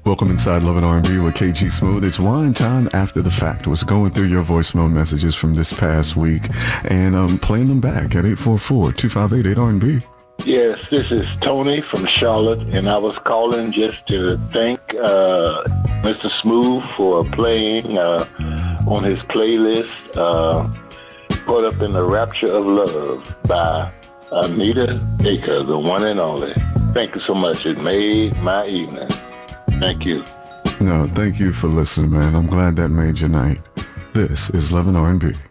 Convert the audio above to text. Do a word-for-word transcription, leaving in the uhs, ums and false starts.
Welcome inside Love and R and B with K G Smooth. It's wine time after the fact. Was going through your voicemail messages from this past week and um, playing them back at eight four four, two five eight, eight R and B. Yes, this is Tony from Charlotte, and I was calling just to thank uh, Mister Smooth for playing uh, on his playlist, uh, Put Up in the Rapture of Love by Anita Baker, the one and only. Thank you so much. It made my evening. Thank you. No, thank you for listening, man. I'm glad that made your night. This is Love and R and B.